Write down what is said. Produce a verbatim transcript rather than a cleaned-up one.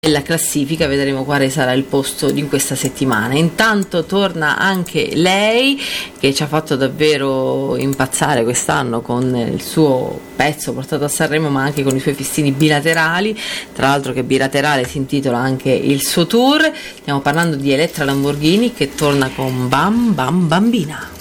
della classifica, vedremo quale sarà il posto di questa settimana. Intanto torna anche lei, che ci ha fatto davvero impazzare quest'anno con il suo pezzo portato a Sanremo, ma anche con i suoi festini bilaterali, tra l'altro che bilaterale si intitola anche il suo tour. Stiamo parlando di Elettra Lamborghini, che torna con Bam Bam Bambina.